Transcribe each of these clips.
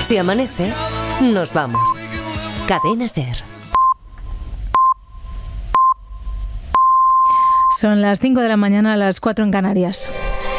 Si amanece, nos vamos. Cadena SER. Son las 5 de la mañana, las 4 en Canarias.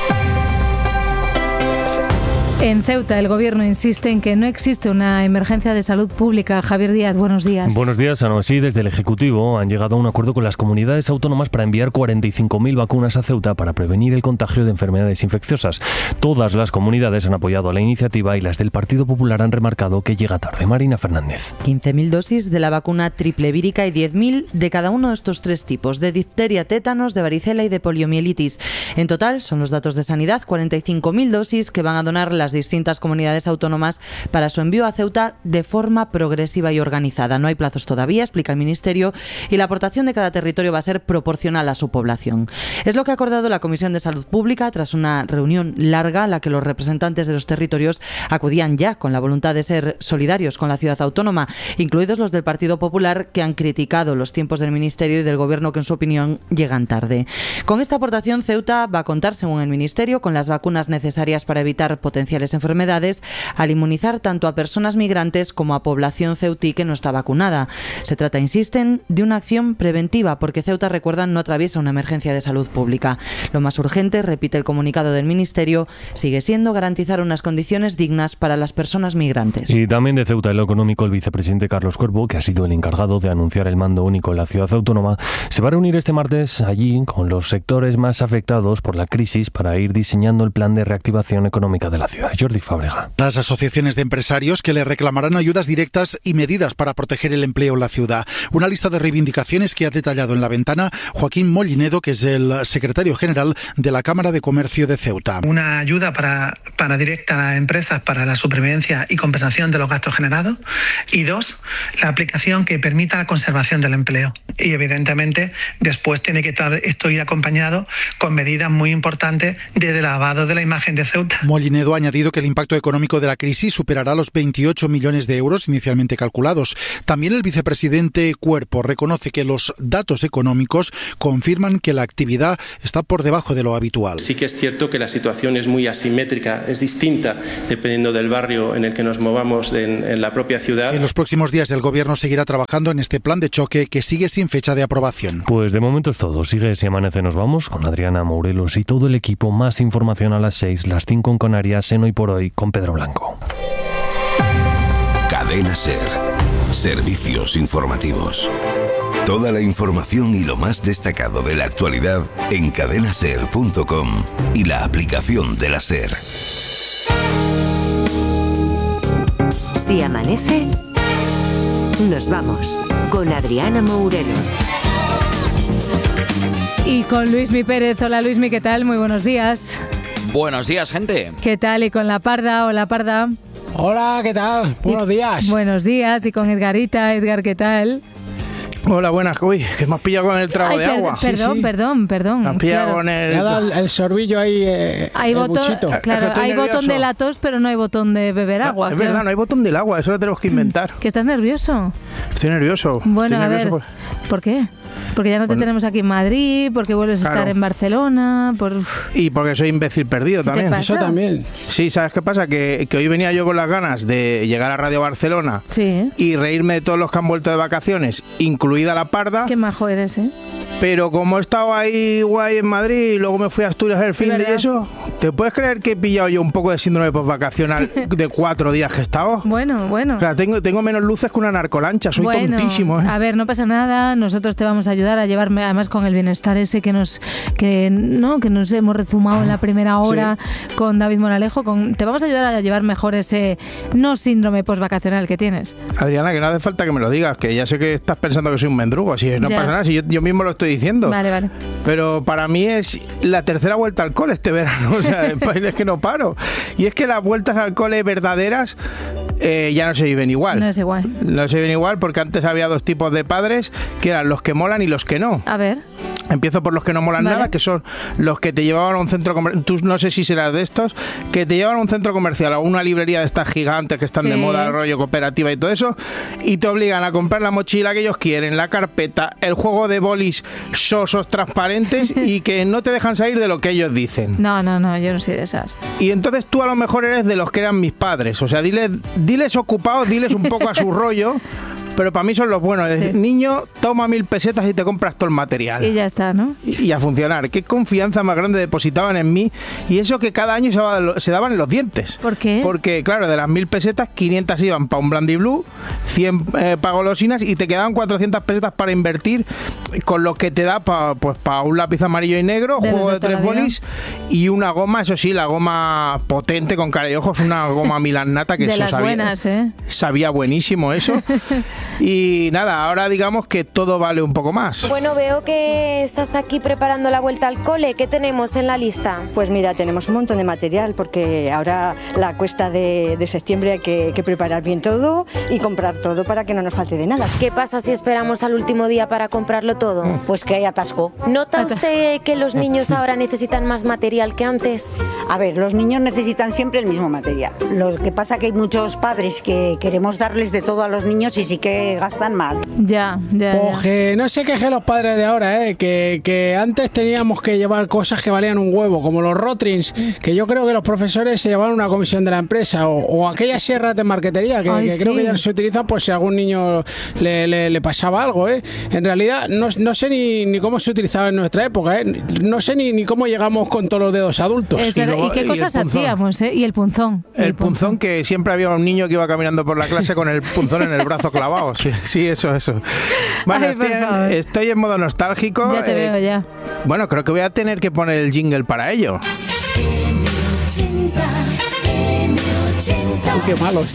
En Ceuta, el Gobierno insiste en que no existe una emergencia de salud pública. Javier Díaz, buenos días. Buenos días, Ana. Sí, desde el Ejecutivo han llegado a un acuerdo con las comunidades autónomas para enviar 45.000 vacunas a Ceuta para prevenir el contagio de enfermedades infecciosas. Todas las comunidades han apoyado la iniciativa y las del Partido Popular han remarcado que llega tarde. Marina Fernández. 15.000 dosis de la vacuna triple vírica y 10.000 de cada uno de estos tres tipos, de difteria, tétanos, de varicela y de poliomielitis. En total, son los datos de Sanidad, 45.000 dosis que van a donar las distintas comunidades autónomas para su envío a Ceuta de forma progresiva y organizada. No hay plazos todavía, explica el Ministerio, y la aportación de cada territorio va a ser proporcional a su población. Es lo que ha acordado la Comisión de Salud Pública tras una reunión larga a la que los representantes de los territorios acudían ya con la voluntad de ser solidarios con la ciudad autónoma, incluidos los del Partido Popular, que han criticado los tiempos del Ministerio y del Gobierno, que en su opinión llegan tarde. Con esta aportación, Ceuta va a contar, según el Ministerio, con las vacunas necesarias para evitar potenciales enfermedades al inmunizar tanto a personas migrantes como a población ceutí que no está vacunada. Se trata, insisten, de una acción preventiva porque Ceuta, recuerdan, no atraviesa una emergencia de salud pública. Lo más urgente, repite el comunicado del Ministerio, sigue siendo garantizar unas condiciones dignas para las personas migrantes. Y también de Ceuta, en lo económico, el vicepresidente Carlos Cuervo, que ha sido el encargado de anunciar el mando único en la ciudad autónoma, se va a reunir este martes allí con los sectores más afectados por la crisis para ir diseñando el plan de reactivación económica de la ciudad. Jordi Fábrega. Las asociaciones de empresarios que le reclamarán ayudas directas y medidas para proteger el empleo en la ciudad. Una lista de reivindicaciones que ha detallado en La Ventana Joaquín Mollinedo, que es el secretario general de la Cámara de Comercio de Ceuta. Una ayuda para directa a empresas para la supervivencia y compensación de los gastos generados. Y 2, la aplicación que permita la conservación del empleo. Y evidentemente después tiene que estar esto ir acompañado con medidas muy importantes de lavado de la imagen de Ceuta. Mollinedo ha añadido que el impacto económico de la crisis superará los 28 millones de euros inicialmente calculados. También el vicepresidente Cuerpo reconoce que los datos económicos confirman que la actividad está por debajo de lo habitual. Sí que es cierto que la situación es muy asimétrica, es distinta dependiendo del barrio en el que nos movamos en la propia ciudad. En los próximos días el Gobierno seguirá trabajando en este plan de choque que sigue sin fecha de aprobación. Pues de momento es todo. Sigue Si Amanece Nos Vamos con Adriana Morelos y todo el equipo. Más información a las 6, las 5 en Canarias, en Hoy por Hoy con Pedro Blanco. Cadena SER. Servicios informativos. Toda la información y lo más destacado de la actualidad en cadenaser.com y la aplicación de la SER. Si amanece, nos vamos con Adriana Morelos. Y con Luismi Pérez. Hola Luismi, ¿qué tal? Muy buenos días. Buenos días, gente. ¿Qué tal? Y con la Parda. Hola Parda. Hola, ¿qué tal? Buenos días. Buenos días. Y con Edgarita. Edgar, ¿qué tal? Hola, buenas. Uy, que me has pillado con el trago de agua. Perdón. Me has pillado con el... Me ha dado el sorbillo ahí, hay el botón, buchito. claro, hay botón de la tos, pero no hay botón de beber agua. Es verdad, no hay botón del agua, eso lo tenemos que inventar. ¿Que estás nervioso? Estoy nervioso. Bueno, a ver, ¿por qué? Porque ya no te tenemos aquí en Madrid, porque vuelves a estar en Barcelona, y porque soy imbécil perdido también. Eso también. Sí, ¿sabes qué pasa? Que hoy venía yo con las ganas de llegar a Radio Barcelona y reírme de todos los que han vuelto de vacaciones, incluida la Parda. Qué majo eres, ¿eh? Pero como he estado ahí guay en Madrid y luego me fui a Asturias el fin de y eso, ¿te puedes creer que he pillado yo un poco de síndrome postvacacional de 4 días que he estado? Bueno. O sea, tengo menos luces que una narcolancha, soy tontísimo, ¿eh? A ver, no pasa nada, nosotros te vamos a ayudar a llevarme, además con el bienestar ese que nos hemos rezumado en la primera hora con David Moralejo, te vamos a ayudar a llevar mejor ese no síndrome postvacacional que tienes. Adriana, que no hace falta que me lo digas, que ya sé que estás pensando que soy un mendrugo, así no pasa nada, si yo mismo lo estoy diciendo. Vale. Pero para mí es la tercera vuelta al cole este verano, o sea, es que no paro. Y es que las vueltas al cole verdaderas ya no se viven igual. No se viven igual porque antes había 2 tipos de padres, que eran los que molan y los que no. A ver. Empiezo por los que no molan nada, que son los que te llevaban a un centro comercial. Tú no sé si serás de estos, que te llevan a un centro comercial, a una librería de estas gigantes que están de moda, rollo cooperativa y todo eso, y te obligan a comprar la mochila que ellos quieren, la carpeta, el juego de bolis sosos transparentes y que no te dejan salir de lo que ellos dicen. No, yo no soy de esas. Y entonces tú a lo mejor eres de los que eran mis padres. O sea, diles ocupados, diles un poco a su rollo. Pero para mí son los buenos. Es decir, niño, toma 1.000 pesetas y te compras todo el material. Y ya está, ¿no? Y a funcionar. Qué confianza más grande depositaban en mí. Y eso que cada año se daban en los dientes. ¿Por qué? Porque, claro, de las 1.000 pesetas, 500 iban para un Brandy Blue, 100 para golosinas y te quedaban 400 pesetas para invertir con lo que te da para un lápiz amarillo y negro, juego de 3 bolis y una goma, eso sí, la goma potente con cara y ojos, una goma milanata que de eso las buenas, sabía buenísimo eso. Y nada, ahora digamos que todo vale un poco más. Bueno, veo que estás aquí preparando la vuelta al cole. ¿Qué tenemos en la lista? Pues mira, tenemos un montón de material porque ahora la cuesta de septiembre hay que preparar bien todo y comprar todo para que no nos falte de nada. ¿Qué pasa si esperamos al último día para comprarlo todo? Pues que hay atasco. ¿Nota usted que los niños ahora necesitan más material que antes? A ver, los niños necesitan siempre el mismo material. Lo que pasa que hay muchos padres que queremos darles de todo a los niños y sí que gastan más. Ya. Pues que no se quejen los padres de ahora, que antes teníamos que llevar cosas que valían un huevo, como los Rotrins, que yo creo que los profesores se llevaban una comisión de la empresa, o aquellas sierras de marquetería que creo que ya no se utilizan por si a algún niño le pasaba algo. En realidad no sé ni cómo se utilizaba en nuestra época, no sé ni cómo llegamos con todos los dedos adultos. ¿Y qué cosas hacíamos? Y el punzón. El punzón, que siempre había un niño que iba caminando por la clase con el punzón en el brazo clavado. Sí, eso. Bueno, estoy en modo nostálgico. Ya te veo, ya. Bueno, creo que voy a tener que poner el jingle para ello. Qué malos.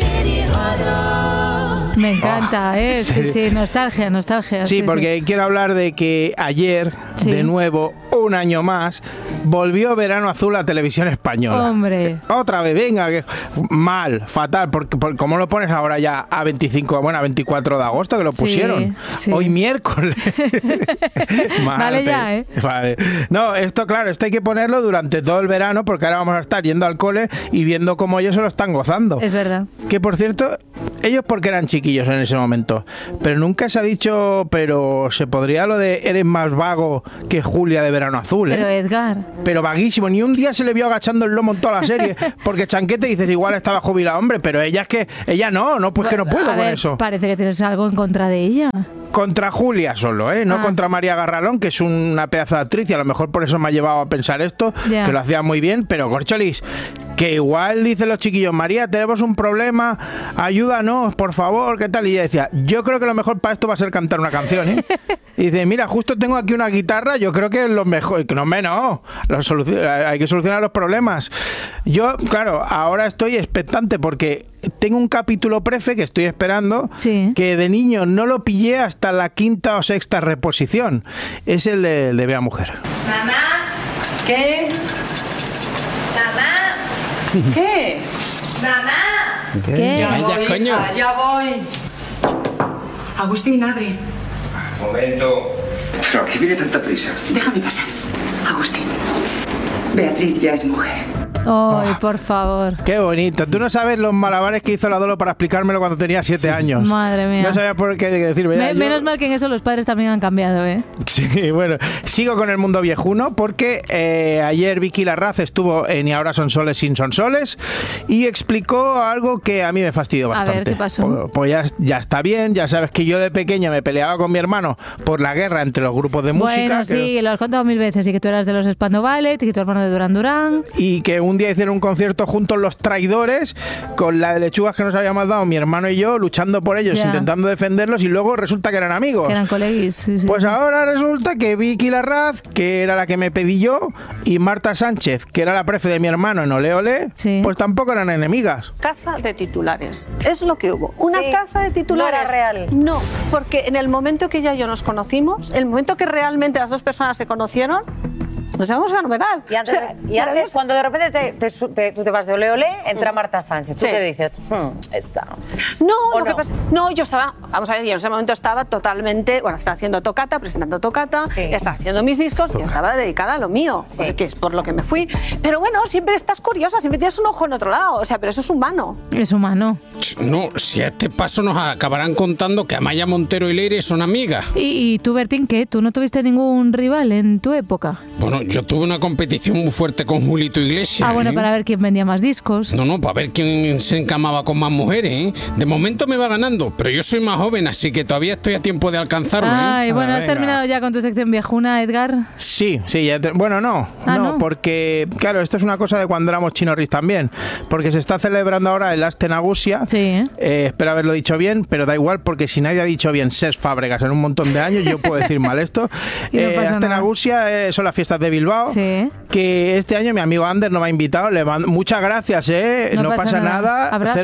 Me encanta, sí, nostalgia. Sí, porque quiero hablar de que ayer, de nuevo, un año más, volvió Verano Azul a Televisión Española. Hombre. Otra vez, venga, mal, fatal, porque ¿cómo lo pones ahora ya a 24 de agosto que lo pusieron? Sí. Hoy miércoles. Vale ya, Vale. No, esto hay que ponerlo durante todo el verano porque ahora vamos a estar yendo al cole y viendo cómo ellos se lo están gozando. Es verdad. Que por cierto, ellos porque eran chiquillos en ese momento, pero nunca se ha dicho, pero se podría lo de eres más vago que Julia de Verano Azul, Pero Edgar. Pero vaguísimo, ni un día se le vio agachando el lomo en toda la serie, porque Chanquete dices, igual estaba jubilado, hombre, pero ella no, pues que no puedo con eso. Parece que tienes algo en contra de ella. Contra Julia solo, no contra María Garralón, que es una pedazo de actriz y a lo mejor por eso me ha llevado a pensar esto, que lo hacía muy bien, pero Corcholis, que igual dicen los chiquillos, María, tenemos un problema, ayúdanos, por favor, ¿qué tal? Y ella decía, yo creo que lo mejor para esto va a ser cantar una canción, Y dice, mira, justo tengo aquí una guitarra, yo creo que es lo mejor, hay que solucionar los problemas. Yo, claro, ahora estoy expectante porque tengo un capítulo prefe que estoy esperando, que de niño no lo pillé hasta la 5ª o 6ª reposición. Es el de Bea Mujer. Mamá, ¿qué? Mamá, ¿qué? Mamá, ¿qué? Ya voy. Agustín, abre. Momento. ¿Pero a qué viene tanta prisa? Déjame pasar. Agustín, Beatriz ya es mujer. Ay, por favor. Qué bonito. Tú no sabes los malabares que hizo la Dolo para explicármelo cuando tenía 7 años. Madre mía. No sabía por qué decirme. Menos mal que en eso los padres también han cambiado, Sí, bueno. Sigo con el mundo viejuno porque ayer Vicky Larraz estuvo en Y ahora son soles sin son soles y explicó algo que a mí me fastidió bastante. A ver, ¿qué pasó? Pues ya está bien. Ya sabes que yo de pequeño me peleaba con mi hermano por la guerra entre los grupos de música. Bueno, sí, lo has contado 1000 veces. Y que tú eras de los Spandau Ballet y que tu hermano de Duran Duran. Y que un día hicieron un concierto juntos Los Traidores con la de lechugas que nos habíamos dado mi hermano y yo, luchando por ellos, intentando defenderlos, y luego resulta que eran amigos. Que eran coleguis, sí. Pues ahora resulta que Vicky Larraz, que era la que me pedí yo, y Marta Sánchez, que era la prefe de mi hermano en Ole Ole, pues tampoco eran enemigas. Caza de titulares. Es lo que hubo. Una caza de titulares. No era real. No, porque en el momento que ella y yo nos conocimos, el momento que realmente las dos personas se conocieron, Nos llevamos fenomenal. Y antes, cuando de repente tú te vas de ole ole, entra Marta Sánchez. ¿Tú qué dices? Esta. No, yo estaba, vamos a ver, yo en ese momento estaba totalmente, estaba haciendo tocata, presentando tocata, estaba haciendo mis discos y estaba dedicada a lo mío, que es por lo que me fui. Pero bueno, siempre estás curiosa, siempre tienes un ojo en otro lado, pero eso es humano. Es humano. No, si a este paso nos acabarán contando que Amaya Montero y Leire son amigas. ¿Y tú, Bertín, qué? ¿Tú no tuviste ningún rival en tu época? Bueno, yo tuve una competición muy fuerte con Julito Iglesias. Bueno, para ver quién vendía más discos. No, para ver quién se encamaba con más mujeres, ¿eh? De momento me va ganando, pero yo soy más joven, así que todavía estoy a tiempo de alcanzarlo, ¿eh? Bueno, ¿has terminado ya con tu sección viejuna, Edgar? Sí, ya bueno, no, porque, claro, esto es una cosa de cuando éramos chinorris también, porque se está celebrando ahora el Aste Nagusia. Sí. Espero haberlo dicho bien, pero da igual, porque si nadie ha dicho bien Cesc Fàbregas en un montón de años, yo puedo decir mal esto. Aste Nagusia son las fiestas de Bilbao, que este año mi amigo Ander no me ha invitado. Le mando muchas gracias, no pasa nada. Abrazo,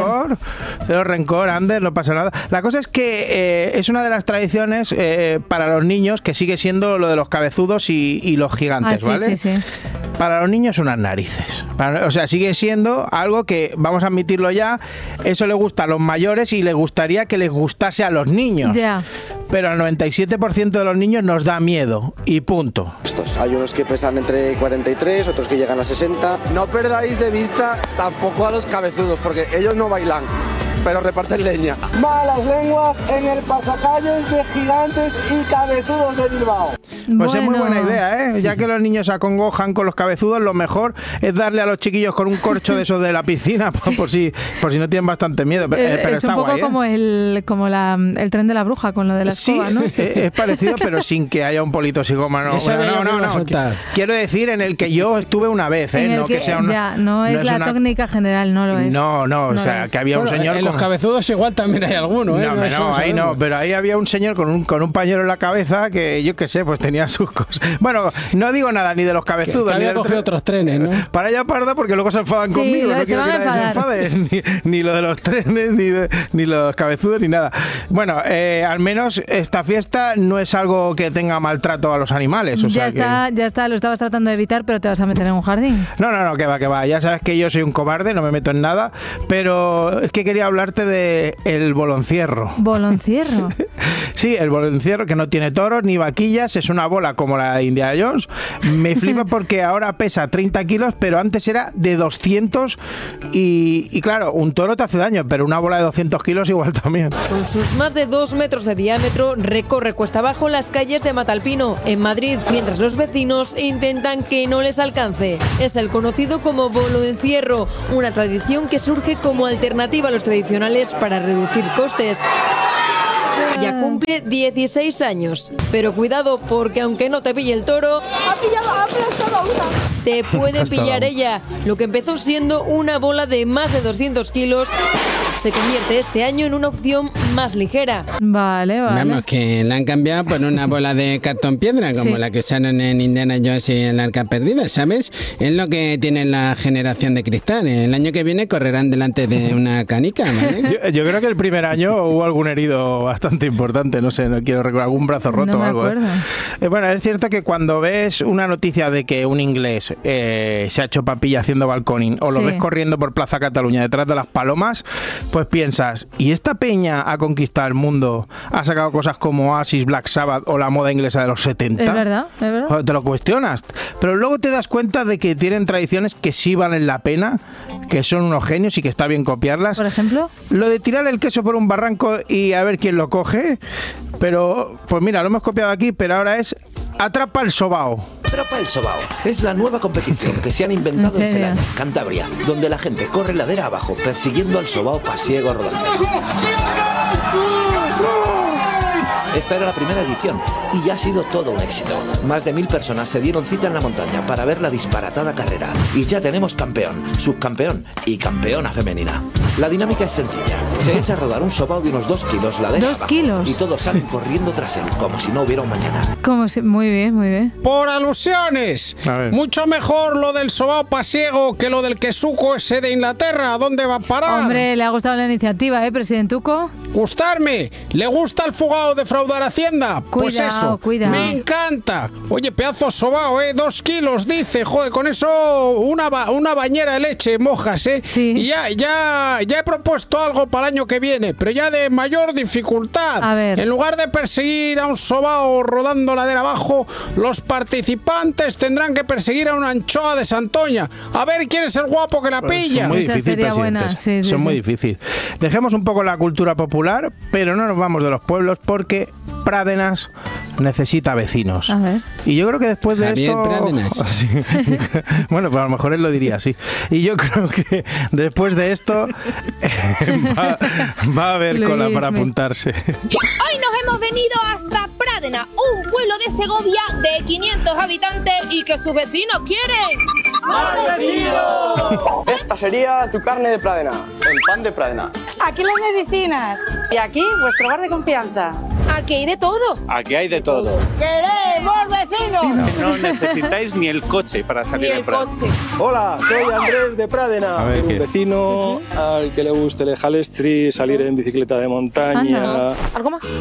cero rencor, Ander, no pasa nada. La cosa es que es una de las tradiciones para los niños que sigue siendo lo de los cabezudos y los gigantes, ¿vale? Sí. Para los niños unas narices. O sea, sigue siendo algo que, vamos a admitirlo ya, eso le gusta a los mayores y le gustaría que les gustase a los niños. Ya. Pero al 97% de los niños nos da miedo y punto. Hay unos que pesan entre 43, otros que llegan a 60. No perdáis de vista tampoco a los cabezudos, porque ellos no bailan, pero reparten leña. Malas lenguas en el pasacalles de gigantes y cabezudos de Bilbao. Pues es muy buena idea, ¿eh? Ya que los niños se acongojan con los cabezudos, lo mejor es darle a los chiquillos con un corcho de esos de la piscina por si no tienen bastante miedo. Pero es está un poco guay, como el tren de la bruja con lo de la escoba, ¿no? Es parecido, pero sin que haya un politoxicómano. No. Quiero decir, en el que yo estuve una vez, ¿eh? No que sea una... no es la técnica general, no lo es. No, o sea, que había un señor... En los cabezudos igual también hay alguno, ¿eh? Pero ahí había un señor con un pañuelo en la cabeza que, yo qué sé, pues tenía sus cosas. Bueno, no digo nada ni de los cabezudos. Que había cogido otros trenes, ¿no? Para allá parda, porque luego se enfadan conmigo. No quiero que nadie se enfade. Ni lo de los trenes, ni los cabezudos, ni nada. Bueno, al menos esta fiesta no es algo que tenga maltrato a los animales. Ya está, lo estabas tratando de evitar, pero te vas a meter en un jardín. No, que va. Ya sabes que yo soy un cobarde, no me meto en nada, pero es que quería hablarte de el boloncierro. ¿Boloncierro? Sí, el boloncierro, que no tiene toros ni vaquillas, es una bola como la de Indiana Jones. Me flipa porque ahora pesa 30 kilos, pero antes era de 200 y claro, un toro te hace daño, pero una bola de 200 kilos igual también. Con sus más de 2 metros de diámetro, recorre cuesta abajo las calles de Matalpino, en Madrid, mientras los vecinos intentan que no les alcance. Es el conocido como boloncierro, una tradición que surge como alternativa a los tradicionales para reducir costes. Ya cumple 16 años. Pero cuidado, porque aunque no te pille el toro, te puede pillar ella. Lo que empezó siendo una bola de más de 200 kilos se convierte este año en una opción más ligera. Vale. Vamos, que la han cambiado por una bola de cartón piedra, como la que usaron en Indiana Jones y el Arca Perdida, ¿sabes? Es lo que tiene la generación de cristal. El año que viene correrán delante de una canica, ¿vale? Yo creo que el primer año hubo algún herido bastante importante, no sé, no quiero recordar, algún brazo roto o algo. Bueno, es cierto que cuando ves una noticia de que un inglés se ha hecho papilla haciendo balconing, o lo ves corriendo por Plaza Cataluña detrás de las palomas, pues piensas, ¿y esta peña ha conquistado el mundo? ¿Ha sacado cosas como Oasis, Black Sabbath o la moda inglesa de los 70? Es verdad. Te lo cuestionas. Pero luego te das cuenta de que tienen tradiciones que sí valen la pena, que son unos genios y que está bien copiarlas. ¿Por ejemplo? Lo de tirar el queso por un barranco y a ver quién lo coge. Pero, pues mira, lo hemos copiado aquí, pero ahora es Atrapa el Sobao. Atrapa el Sobao es la nueva competición que se han inventado en Selán, Cantabria, donde la gente corre ladera abajo persiguiendo al sobao pasiego rodante. Esta era la primera edición y ya ha sido todo un éxito. Más de 1000 personas se dieron cita en la montaña para ver la disparatada carrera. Y ya tenemos campeón, subcampeón y campeona femenina. La dinámica es sencilla. Se echa a rodar un sobao de unos 2 kilos, la deja 2 abajo, kilos. y todos salen corriendo tras él, como si no hubiera un mañana. Muy bien, muy bien. Por alusiones. Mucho mejor lo del sobao pasiego que lo del quesuco ese de Inglaterra. ¿A dónde va a parar? Hombre, le ha gustado la iniciativa, presidentuco. ¿Gustarme? ¿Le gusta el fugado defraudar Hacienda? Pues Cuidado, eso, cuidado. me encanta. Oye, pedazo sobao, 2 kilos, dice. Joder, con eso una bañera de leche mojas, Sí. Y ya he propuesto algo para el año que viene, pero ya de mayor dificultad. A ver. En lugar de perseguir a un sobao rodando ladera abajo, los participantes tendrán que perseguir a una anchoa de Santoña. A ver quién es el guapo que la pilla. Son muy difíciles, presidentes. Son muy difíciles. Dejemos un poco la cultura popular, pero no nos vamos de los pueblos porque Pradenas necesita vecinos. A ver. Y yo creo que después de Javier esto... Pradenas. Sí. Bueno, pues a lo mejor él lo diría así. Y yo creo que después de esto va a haber cola para apuntarse. Hoy nos hemos venido hasta Pradena, un pueblo de Segovia de 500 habitantes y que sus vecinos quieren. ¡Más vecinos! Esta sería tu carne de Pradena, el pan de Pradena. Aquí las medicinas. Y aquí, vuestro bar de confianza. Aquí hay de todo. Aquí hay de todo. ¡Queremos vecinos! No necesitáis ni el coche para salir Ni de el Pradena. coche. Hola, soy Andrés de Pradena, un vecino al que le guste el Jalestri, salir en bicicleta de montaña. ¿Algo más?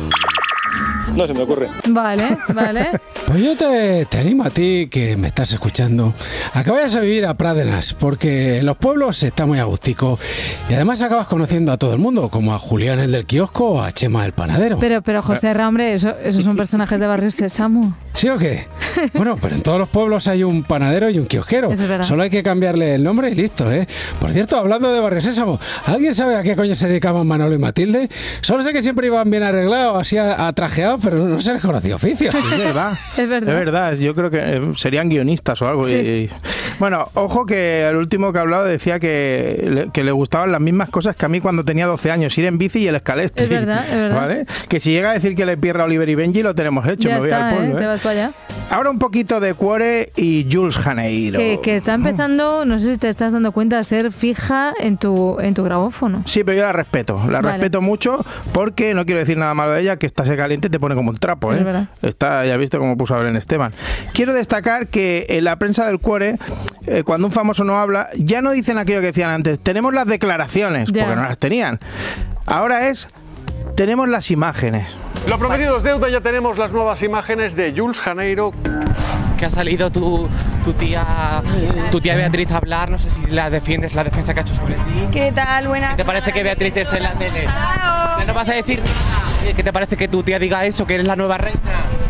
No se me ocurre. Vale. Pues yo te animo a ti, que me estás escuchando, a que vayas a vivir a Pradenas, porque en los pueblos está muy agustico y además acabas conociendo a todo el mundo, como a Julián el del kiosco o a Chema el panadero. Pero José Rambre, esos son personajes de Barrio Sésamo. ¿Sí o qué? Bueno, pero en todos los pueblos hay un panadero y un kiosquero. Eso es verdad. Solo hay que cambiarle el nombre y listo, ¿eh? Por cierto, hablando de Barrio Sésamo, ¿alguien sabe a qué coño se dedicaban Manolo y Matilde? Solo sé que siempre iban bien arreglados, así atrajeados, pero no se les conocía oficio. Es verdad. Es verdad. Es verdad, yo creo que serían guionistas o algo. Sí. Bueno, ojo que el último que ha hablado decía que le gustaban las mismas cosas que a mí cuando tenía 12 años, ir en bici y el escalestri. Es verdad. ¿Vale? Que si llega a decir que le pierda a Oliver y Benji, lo tenemos hecho. Ya me voy está, al pueblo. te vas para allá. Ahora un poquito de Cuore y Jules Janeiro. Que está empezando, no sé si te estás dando cuenta, a ser fija en tu grabófono. Sí, pero yo la respeto. La Vale. respeto mucho porque no quiero decir nada malo de ella, que está caliente y te pone como un trapo. Es verdad. Está, ya viste cómo puso a Belén Esteban. Quiero destacar que en la prensa del Cuore, cuando un famoso no habla, ya no dicen aquello que decían antes. Tenemos las declaraciones, Ya. porque no las tenían. Ahora tenemos las imágenes. Lo prometido es deuda, ya tenemos las nuevas imágenes de Jules Janeiro. Que ha salido tu tía Beatriz a hablar, no sé si la defiendes, la defensa que ha hecho sobre ti. ¿Qué tal? Buenas. ¿Qué te parece que Beatriz esté en la tele? ¿No vas a decir nada? ¿Qué te parece que tu tía diga eso, que eres la nueva reina?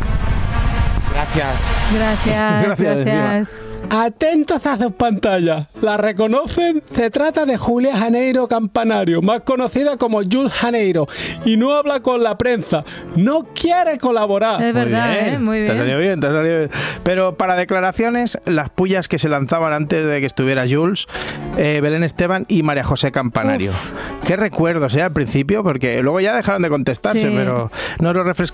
Gracias. Gracias. Atentos a sus pantallas. ¿La reconocen? Se trata de Julia Janeiro Campanario, más conocida como Jules Janeiro, y no habla con la prensa. No quiere colaborar. Es verdad, muy bien. Te ha salido bien, te ha salido bien. Pero para declaraciones, las pullas que se lanzaban antes de que estuviera Jules, Belén Esteban y María José Campanario. Qué recuerdos, al principio, porque luego ya dejaron de contestarse, Sí. pero nos lo refrescamos.